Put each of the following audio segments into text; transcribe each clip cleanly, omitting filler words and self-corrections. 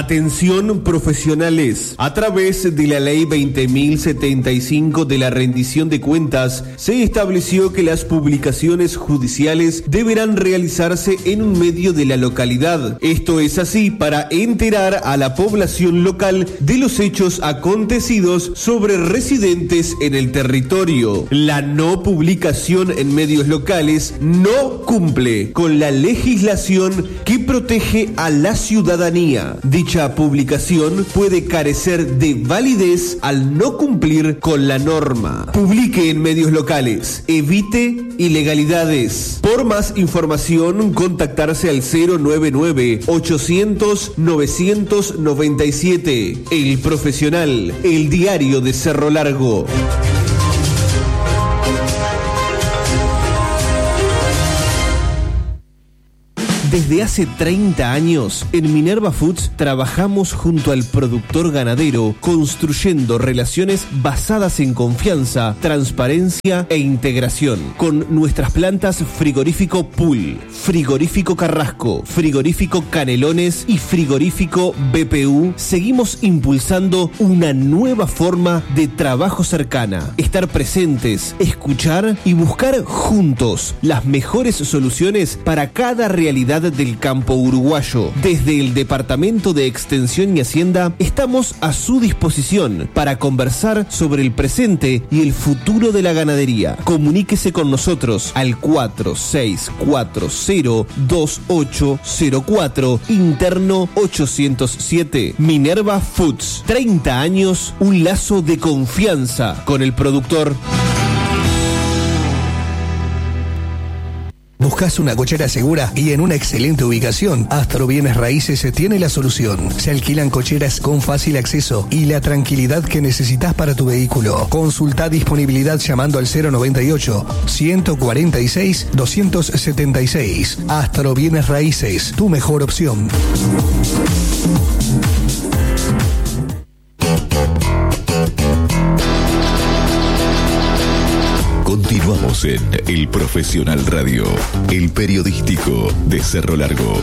Atención profesionales. A través de la ley 20.075 de la rendición de cuentas, se estableció que las publicaciones judiciales deberán realizarse en un medio de la localidad. Esto es así para enterar a la población local de los hechos acontecidos sobre residentes en el territorio. La no publicación en medios locales no cumple con la legislación que protege a la ciudadanía. Dicha publicación puede carecer de validez al no cumplir con la norma. Publique en medios locales. Evite ilegalidades. Por más información, contactarse al 099-800-997. El Profesional, el diario de Cerro Largo. Desde hace 30 años, en Minerva Foods trabajamos junto al productor ganadero, construyendo relaciones basadas en confianza, transparencia e integración. Con nuestras plantas Frigorífico Pool, Frigorífico Carrasco, Frigorífico Canelones y Frigorífico BPU, seguimos impulsando una nueva forma de trabajo cercana. Estar presentes, escuchar y buscar juntos las mejores soluciones para cada realidad del campo uruguayo. Desde el Departamento de Extensión y Hacienda estamos a su disposición para conversar sobre el presente y el futuro de la ganadería. Comuníquese con nosotros al 46402804, interno 807. Minerva Foods, 30 años, un lazo de confianza con el productor. ¿Buscas una cochera segura y en una excelente ubicación? Astro Bienes Raíces tiene la solución. Se alquilan cocheras con fácil acceso y la tranquilidad que necesitas para tu vehículo. Consulta disponibilidad llamando al 098-146-276. Astro Bienes Raíces, tu mejor opción. Continuamos en El Profesional Radio, el periodístico de Cerro Largo.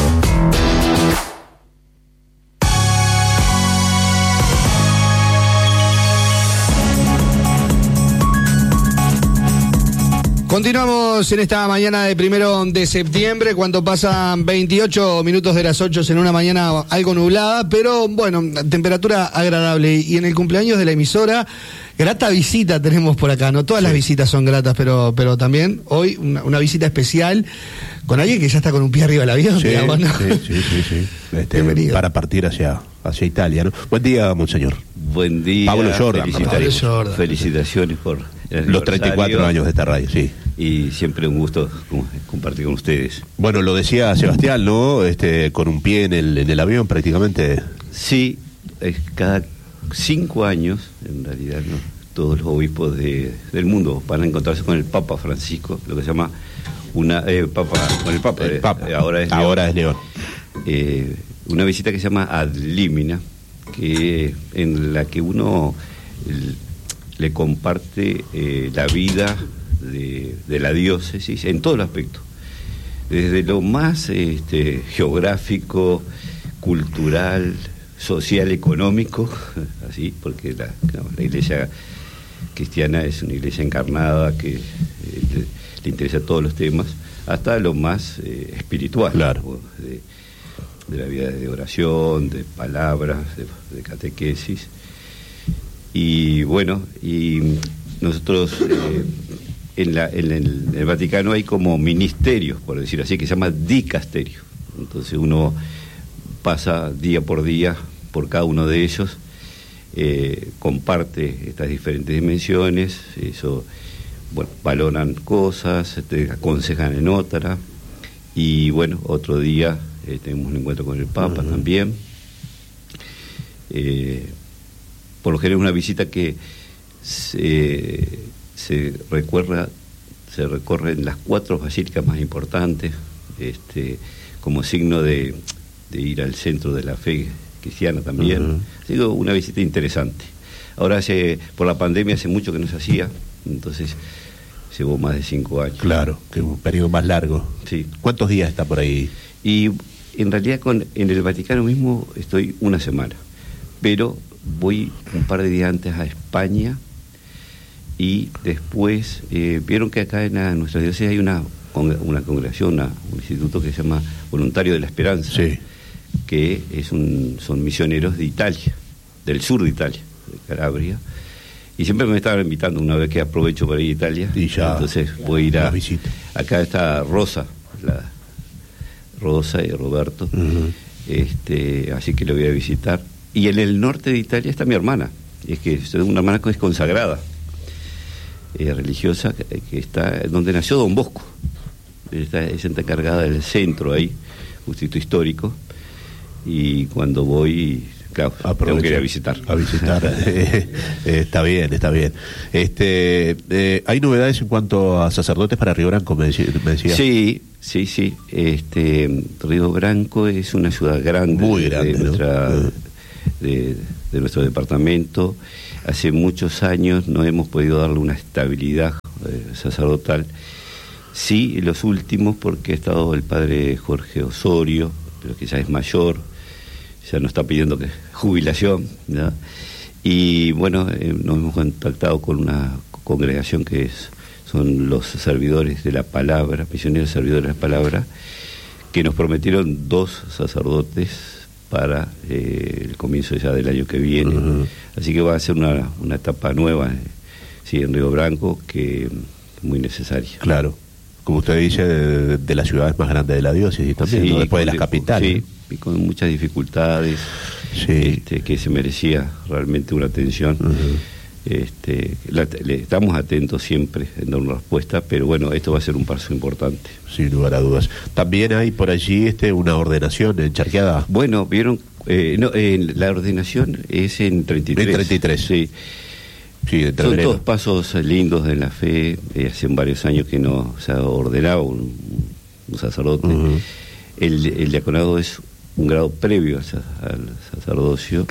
Continuamos en esta mañana de 1 de septiembre, cuando pasan 28 minutos de las 8 en una mañana algo nublada, pero bueno, temperatura agradable. Y en el cumpleaños de la emisora, grata visita tenemos por acá, ¿no? Todas las visitas son gratas, pero también hoy una visita especial con alguien que ya está con un pie arriba del avión, sí, digamos, ¿no? Sí. Para partir hacia Italia, ¿no? Buen día, monseñor. Buen día. Pablo Jordan. Felicitaciones por los 34 años de esta radio, sí. Y siempre un gusto compartir con ustedes. Bueno, lo decía Sebastián, ¿no? Con un pie en el avión prácticamente. Sí, cada 5 años, en realidad, ¿no? Todos los obispos del mundo van a encontrarse con el Papa Francisco, lo que se llama el Papa. Ahora es León. Una visita que se llama Ad Limina, en la que uno le comparte la vida de la diócesis en todo el aspecto, desde lo más geográfico, cultural, social, económico, así, porque la iglesia cristiana es una iglesia encarnada que le interesa todos los temas, hasta lo más espiritual, claro, de la vida de oración, de palabras, de catequesis. Y bueno, y nosotros en el Vaticano hay como ministerios, por decir así, que se llama dicasterio. Entonces uno pasa día por día por cada uno de ellos, comparte estas diferentes dimensiones, valoran cosas, te aconsejan en otra, y bueno, otro día tenemos un encuentro con el Papa también. Por lo general una visita que se recorre en las 4 basílicas más importantes, como signo de ir al centro de la fe cristiana también. Ha sido una visita interesante. Ahora por la pandemia hace mucho que no se hacía, entonces llevó más de 5 años. Claro, que un periodo más largo. Sí. ¿Cuántos días está por ahí? Y En realidad en el Vaticano mismo estoy una semana, pero voy un par de días antes a España y después vieron que acá en nuestra diócesis hay una congregación, un instituto que se llama Voluntario de la Esperanza, Sí. que son misioneros de Italia, del sur de Italia, de Calabria, y siempre me estaban invitando una vez que aprovecho para ir a Italia, Y ya entonces voy a ir las visitas. acá está Rosa y Roberto, así que lo voy a visitar. Y en el norte de Italia está mi hermana, es que es una hermana que es consagrada, religiosa, que está donde nació Don Bosco. Ella está encargada del centro ahí, justito histórico, y cuando voy, claro, tengo que ir a visitar. Está bien. ¿Hay novedades en cuanto a sacerdotes para Río Branco, me decía? Sí. Río Branco es una ciudad grande, muy grande, ¿no? de nuestro departamento. Hace muchos años no hemos podido darle una estabilidad sacerdotal. Sí, los últimos, porque ha estado el padre Jorge Osorio, pero que ya es mayor, ya nos está pidiendo jubilación, ¿no? Y bueno, nos hemos contactado con una congregación que son los servidores de la palabra, misioneros servidores de la palabra, que nos prometieron 2 sacerdotes para el comienzo ya del año que viene. Así que va a ser una etapa nueva, en Río Branco, que es muy necesaria. Claro, como usted dice, de las ciudades más grandes de la diócesis también, Sí, ¿no? Después de las capitales. Sí, y con muchas dificultades, que se merecía realmente una atención. Le estamos atentos siempre en dar una respuesta, pero bueno, esto va a ser un paso importante. Sin lugar a dudas. También hay por allí una ordenación en Charqueada. Bueno, vieron, la ordenación es en 33. En 33. Sí. Son todos pasos lindos de la fe. Hace varios años que no se ha ordenado un sacerdote. El diaconado es un grado previo al sacerdocio.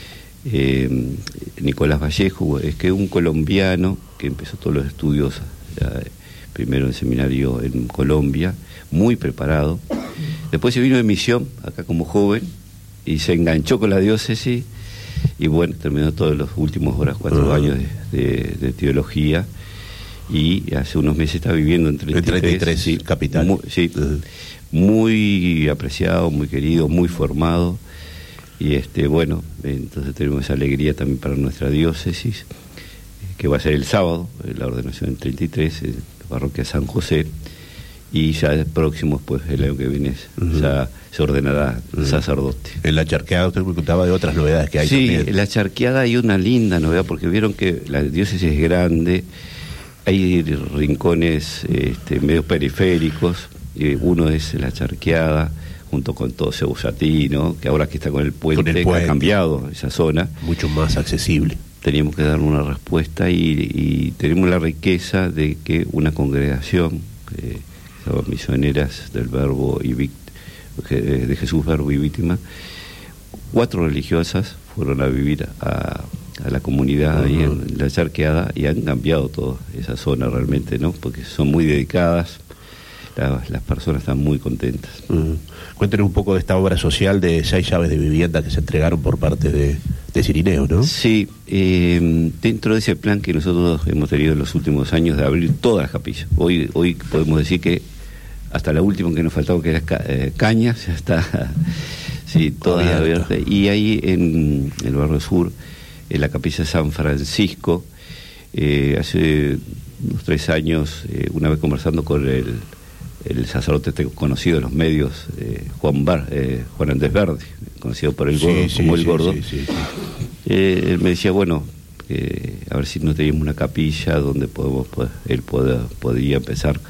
Nicolás Vallejo es que un colombiano que empezó todos los estudios primero en seminario en Colombia, muy preparado. Después se vino de misión acá como joven y se enganchó con la diócesis y bueno, terminó todos los últimos 4 años de teología y hace unos meses está viviendo en 33, sí, capital. Muy apreciado, muy querido, muy formado. Y bueno, entonces tenemos esa alegría también para nuestra diócesis, que va a ser el sábado, la ordenación en 33, en la parroquia San José, y ya el próximo, pues el año que viene, ya se ordenará sacerdote. En la Charqueada usted me contaba de otras novedades que hay también. Sí, en la Charqueada hay una linda novedad, porque vieron que la diócesis es grande, hay rincones medio periféricos, uno es la Charqueada, junto con todo Cebusatino, que ahora que está con el puente, ha cambiado esa zona. Mucho más accesible. Teníamos que darle una respuesta y tenemos la riqueza de que una congregación, misioneras del Verbo de Jesús Verbo y Víctima, 4 religiosas fueron a vivir a la comunidad ahí en la Charqueada y han cambiado toda esa zona realmente, ¿no? Porque son muy dedicadas. Las personas están muy contentas. Cuéntenos un poco de esta obra social de 6 llaves de vivienda que se entregaron por parte de Cirineo, ¿no? Sí, dentro de ese plan que nosotros hemos tenido en los últimos años de abrir todas las capillas. Hoy podemos decir que hasta la última que nos faltaba, que era Cañas, ya está todas abiertas. Y ahí en el barrio sur, en la capilla San Francisco, hace unos 3 años, una vez conversando con el sacerdote conocido en los medios, Juan Andrés Verdi, conocido por el Gordo, como el Gordo. Él me decía, bueno, a ver si no teníamos una capilla donde él podría empezar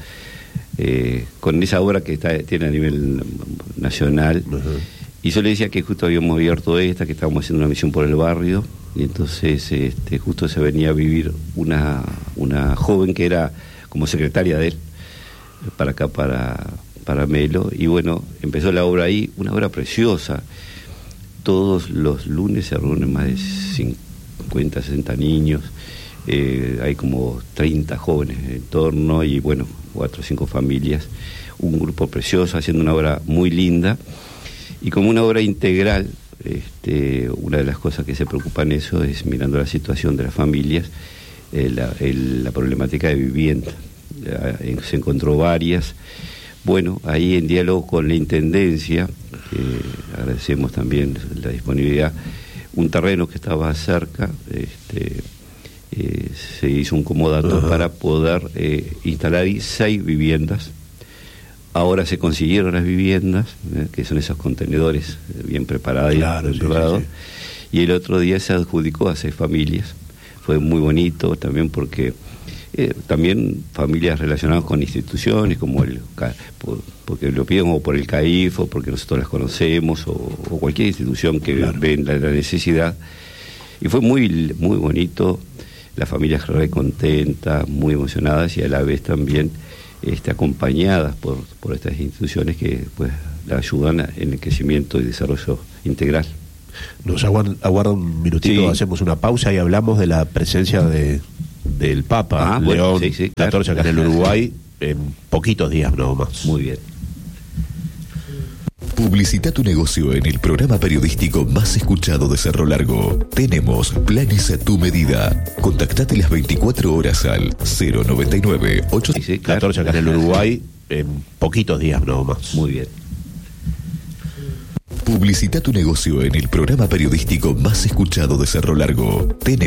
con esa obra que tiene a nivel nacional. Y yo le decía que justo habíamos abierto esta, que estábamos haciendo una misión por el barrio, y entonces justo se venía a vivir una joven que era como secretaria de él, para acá, para Melo, y bueno, empezó la obra ahí, una obra preciosa. Todos los lunes se reúnen más de 50, 60 niños, hay como 30 jóvenes en torno, y bueno, 4 o 5 familias, un grupo precioso, haciendo una obra muy linda. Y como una obra integral, una de las cosas que se preocupa en eso es, mirando la situación de las familias, la problemática de vivienda. Se encontró varias. Bueno, ahí en diálogo con la Intendencia, agradecemos también la disponibilidad, un terreno que estaba cerca, se hizo un comodato para poder instalar ahí 6 viviendas. Ahora se consiguieron las viviendas, que son esos contenedores bien preparados, claro, sí. Y el otro día se adjudicó a 6 familias. Fue muy bonito también porque también familias relacionadas con instituciones como porque lo piden o por el CAIF o porque nosotros las conocemos o cualquier institución que ven la necesidad. Y fue muy, muy bonito, las familias re contentas, muy emocionadas y a la vez también acompañadas por estas instituciones que pues la ayudan en el crecimiento y desarrollo integral. Nos aguarda un minutito, Sí. Hacemos una pausa y hablamos de la presencia del Papa bueno, León sí, claro. XIV acá en el Uruguay en poquitos días nomás. Muy bien. Publicita tu negocio en el programa periodístico más escuchado de Cerro Largo. Tenemos planes a tu medida. Contactate las 24 horas al 099 XIV acá en el Uruguay en poquitos días nomás. Muy bien. Publicita tu negocio en el programa periodístico más escuchado de Cerro Largo.